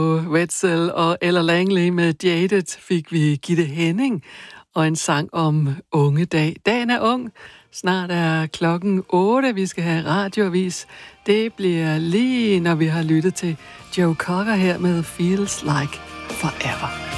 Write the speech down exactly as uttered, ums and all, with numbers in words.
Wetzel og Ella Langley med Jaded fik vi Gitte Henning og en sang om unge dag. Dagen er ung. Snart er klokken otte. Vi skal have radioavis. Det bliver lige, når vi har lyttet til Joe Cocker her med Feels Like Forever.